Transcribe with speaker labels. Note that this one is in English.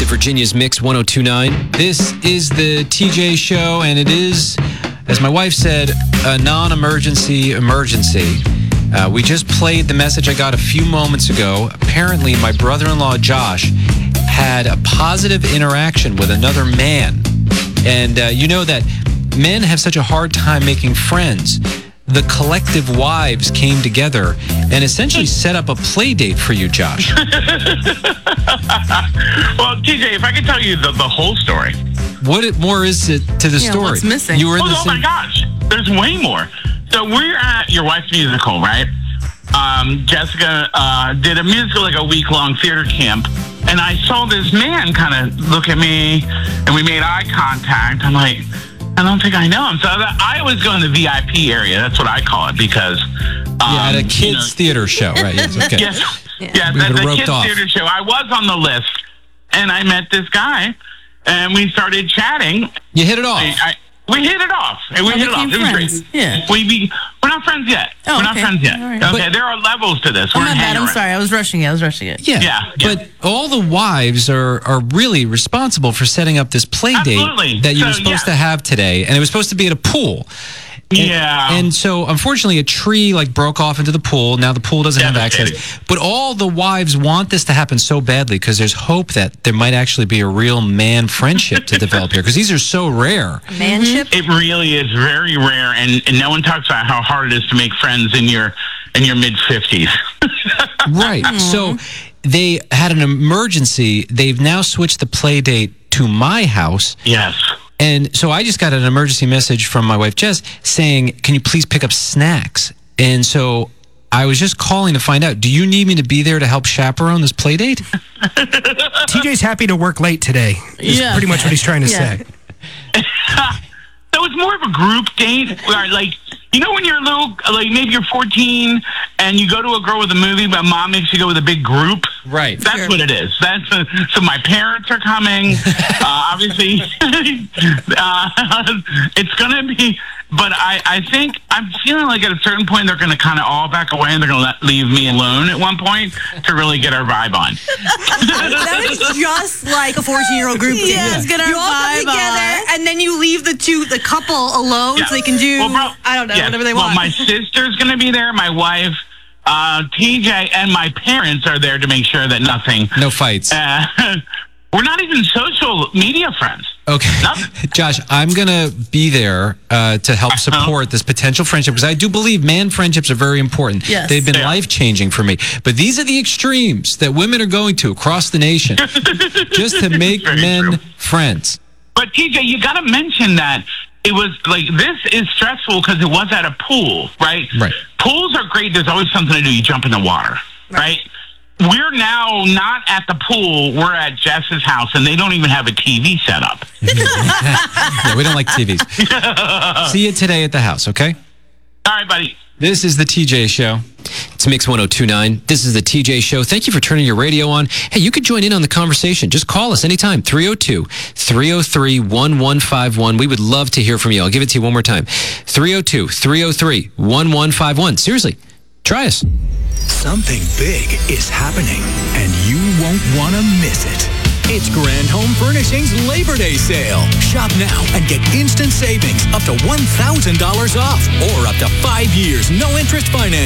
Speaker 1: Virginia's Mix 102.9. This is the TJ Show, and it is, as my wife said, a non-emergency emergency. We just played the message I got a few moments ago. Apparently, my brother-in-law, Josh, had a positive interaction with another man. And you know that men have such a hard time making friends. The collective wives came together and essentially set up a play date for you, Josh.
Speaker 2: Well, TJ, if I could tell you the whole story.
Speaker 1: What more is it to the story?
Speaker 3: What's missing?
Speaker 1: You were in the
Speaker 2: Oh my gosh, there's way more. So we're at your wife's musical, right? Jessica did a musical, like a week-long theater camp, and I saw this man kind of look at me, and we made eye contact. I'm like, I don't think I know him. So I always go in the VIP area. That's what I call it because...
Speaker 1: at a kids' theater show, right? Yes, okay.
Speaker 2: Yeah, the kids' theater show. I was on the list, and I met this guy, and we started chatting.
Speaker 1: You hit it off.
Speaker 2: We hit it off. It was great.
Speaker 3: Yeah.
Speaker 2: We're not friends yet.
Speaker 3: Oh,
Speaker 2: we're not friends yet.
Speaker 3: Right.
Speaker 2: Okay, there are levels to this.
Speaker 3: Oh, my bad. I'm sorry. I was rushing it.
Speaker 1: Yeah. But all the wives are really responsible for setting up this play date that you were supposed to have today, and it was supposed to be at a pool. And so, unfortunately, a tree broke off into the pool. Now the pool doesn't have access. But all the wives want this to happen so badly because there's hope that there might actually be a real man friendship to develop here because these are so rare.
Speaker 3: Manship?
Speaker 2: It really is very rare, and no one talks about how hard it is to make friends in your mid-50s.
Speaker 1: Right. So they had an emergency. They've now switched the play date to my house.
Speaker 2: Yes.
Speaker 1: And so I just got an emergency message from my wife, Jess, saying, can you please pick up snacks? And so I was just calling to find out, do you need me to be there to help chaperone this play date?
Speaker 4: TJ's happy to work late today. Is pretty much what he's trying to say.
Speaker 2: So it's more of a group date where, you know when you're little, maybe you're 14 and you go to a girl with a movie, but mom makes you go with a big group?
Speaker 1: Right.
Speaker 2: That's what it is. So my parents are coming. Obviously, it's going to be... But I think I'm feeling like at a certain point they're going to kind of all back away and they're going to leave me alone at one point to really get our vibe on.
Speaker 5: That was just like a 14-year-old group date.
Speaker 3: Yeah, get our
Speaker 5: you all come together and then you leave the couple alone so they can do whatever they want.
Speaker 2: Well, my sister's going to be there. My wife, TJ, and my parents are there to make sure that
Speaker 1: no fights.
Speaker 2: We're not even social media friends.
Speaker 1: Okay. Josh, I'm going to be there to help support this potential friendship because I do believe man friendships are very important.
Speaker 3: Yes.
Speaker 1: They've been life-changing for me. But these are the extremes that women are going to across the nation just to make men friends.
Speaker 2: But TJ, you got to mention that it was this is stressful because it was at a pool, right?
Speaker 1: Right.
Speaker 2: Pools are great. There's always something to do. You jump in the water, right? We're now not at the pool. We're at Jess's house, and they don't even have a TV set up.
Speaker 1: Yeah, we don't like TVs. See you today at the house, okay?
Speaker 2: All right, buddy.
Speaker 1: This is the TJ Show. It's Mix 102.9. This is the TJ Show. Thank you for turning your radio on. Hey, you could join in on the conversation. Just call us anytime. 302-303-1151. We would love to hear from you. I'll give it to you one more time. 302-303-1151. Seriously, try us.
Speaker 6: Something big is happening, and you won't want to miss it. It's Grand Home Furnishings Labor Day Sale. Shop now and get instant savings up to $1,000 off or up to 5 years, no interest financing.